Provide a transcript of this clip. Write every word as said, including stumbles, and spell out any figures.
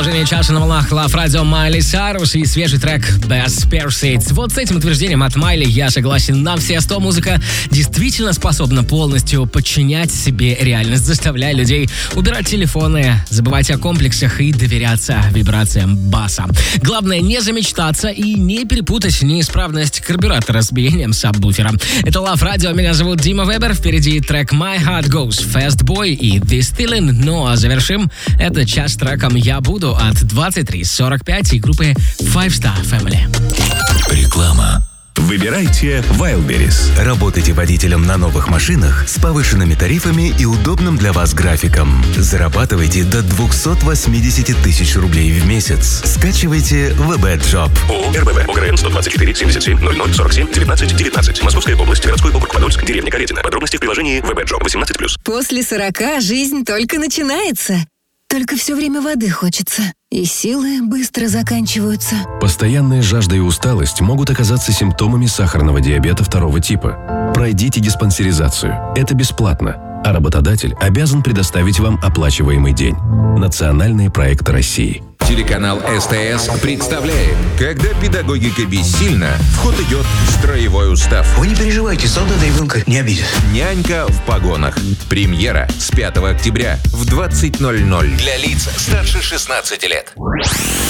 продолжение часа на волнах Love Radio Майли Сайрус и свежий трек Best Pursuits. Вот с этим утверждением от Майли я согласен на все сто. Музыка действительно способна полностью подчинять себе реальность, заставляя людей убирать телефоны, забывать о комплексах и доверяться вибрациям баса. Главное не замечтаться и не перепутать неисправность карбюратора с биением сабвуфера. Это Love Radio, меня зовут Дима Вебер. Впереди трек My Heart Goes Fast Boy и This Feeling. Ну а завершим этот час треком «Я буду» от двадцать три сорок пять и группы Five Star Family. Реклама. Выбирайте Wildberries. Работайте водителем на новых машинах с повышенными тарифами и удобным для вас графиком. Зарабатывайте до двести восемьдесят тысяч рублей в месяц. Скачивайте вэ бэ Job. ООО РБВ, ОГРН сто двадцать четыре семьдесят семь ноль ноль сорок семь девятнадцать девятнадцать. Московская область, городской округ Подольск, деревня Каретина. Подробности в приложении вэ бэ Job восемнадцать плюс. После сорока жизнь только начинается. Только все время воды хочется. И силы быстро заканчиваются. Постоянная жажда и усталость могут оказаться симптомами сахарного диабета второго типа. Пройдите диспансеризацию. Это бесплатно. А работодатель обязан предоставить вам оплачиваемый день. Национальные проекты России. Телеканал СТС представляет, когда педагогика бессильна, в ход идет строевой устав. Вы не переживайте, солдат ребенка не обидит. Нянька в погонах. Премьера с пятого октября в двадцать ноль ноль. Для лиц старше шестнадцати лет.